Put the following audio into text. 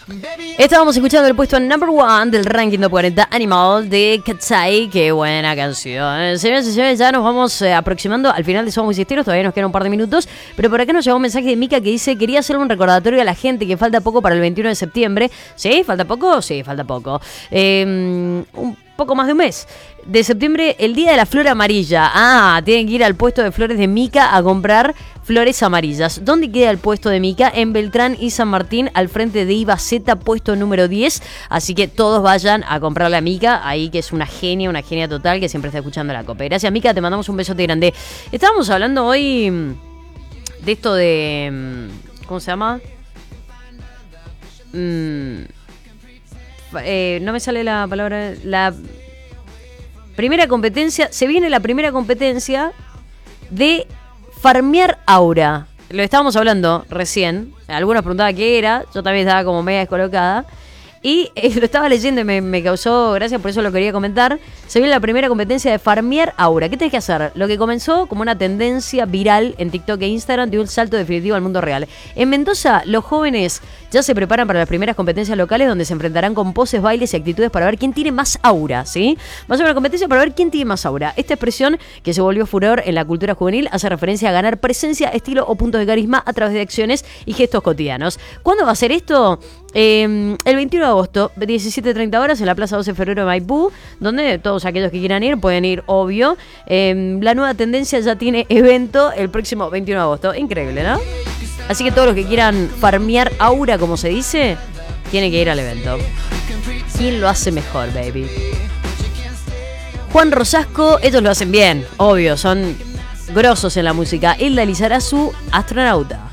Estábamos escuchando el puesto number 1 del ranking de 40 Animal de Katsai. Qué buena canción. Señoras y señores, ya nos vamos aproximando al final de Somos Muy Siesteros. Todavía nos quedan un par de minutos. Pero por acá nos llegó un mensaje de Mika que dice: quería hacer un recordatorio a la gente que falta poco para el 21 de septiembre. ¿Sí? ¿Falta poco? Sí, falta poco. Un poco más de un mes. De septiembre, el día de la flor amarilla. Ah, tienen que ir al puesto de flores de Mika a comprar flores amarillas. ¿Dónde queda el puesto de Mika? En Beltrán y San Martín, al frente de Iba Z, puesto número 10. Así que todos vayan a comprarle a Mika, ahí que es una genia total, que siempre está escuchando la copa. Gracias, Mika, te mandamos un besote grande. Estábamos hablando hoy de esto de... ¿cómo se llama? No me sale la palabra... La primera competencia... Se viene la primera competencia de farmear aura. Lo estábamos hablando recién. Algunos preguntaban qué era. Yo también estaba como media descolocada. Y lo estaba leyendo y me causó gracia, por eso lo quería comentar. Se viene la primera competencia de farmear aura. ¿Qué tenés que hacer? Lo que comenzó como una tendencia viral en TikTok e Instagram dio un salto definitivo al mundo real. En Mendoza, los jóvenes ya se preparan para las primeras competencias locales donde se enfrentarán con poses, bailes y actitudes para ver quién tiene más aura, ¿sí? Va a ser una competencia para ver quién tiene más aura. Esta expresión, que se volvió furor en la cultura juvenil, hace referencia a ganar presencia, estilo o puntos de carisma a través de acciones y gestos cotidianos. ¿Cuándo va a ser esto? El 21 de agosto, 17:30 horas, en la Plaza 12 de Febrero de Maipú, donde todos aquellos que quieran ir pueden ir, obvio. La nueva tendencia ya tiene evento el próximo 21 de agosto. Increíble, ¿no? Así que todos los que quieran farmear aura, como se dice, tienen que ir al evento. ¿Quién lo hace mejor, baby? Juan Rosasco, ellos lo hacen bien, obvio, son grosos en la música. Hilda Lizarazu, astronauta.